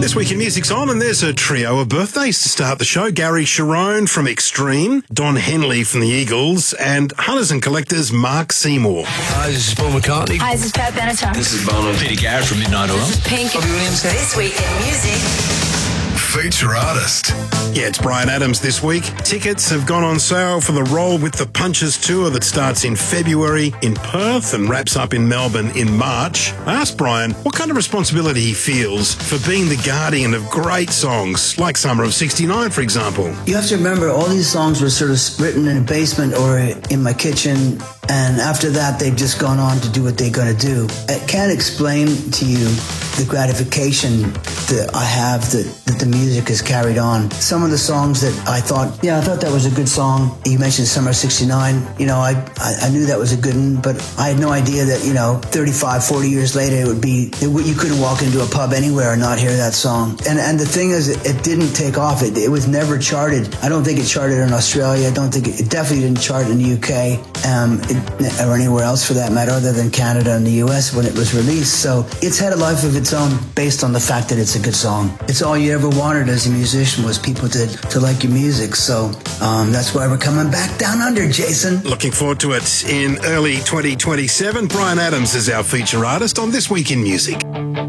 This Week in Music's on, and there's a trio of birthdays to start the show. Gary Cherone from Extreme, Don Henley from the Eagles, and Hunters and Collectors Mark Seymour. Hi, this is Paul McCartney. Hi, this is Pat Benatar. This is Bono. Peter Garrett from Midnight Oil. This is Pink. Bobby Williams. This Week in Music. Feature artist. Yeah, it's Bryan Adams this week. Tickets have gone on sale for the Roll with the Punches tour that starts in February in Perth and wraps up in Melbourne in March. I asked Bryan what kind of responsibility he feels for being the guardian of great songs like Summer of '69, for example. You have to remember, all these songs were sort of written in a basement or in my kitchen, and after that, they've just gone on to do what they're going to do. I can't explain to you the gratification that I have that the music has carried on. Some of the songs that I thought that was a good song. You mentioned Summer 69. I knew that was a good one, but I had no idea that, 35, 40 years later, you couldn't walk into a pub anywhere and not hear that song. And the thing is, it didn't take off. It was never charted. I don't think it charted in Australia. I don't think it definitely didn't chart in the UK, or anywhere else for that matter, other than Canada and the US when it was released. So it's had a life of its own based on the fact that it's a good song. It's all you ever wanted as a musician was people to like your music. So that's why we're coming back down under, Jason. Looking forward to it in early 2027. Bryan Adams is our feature artist on This Week in Music.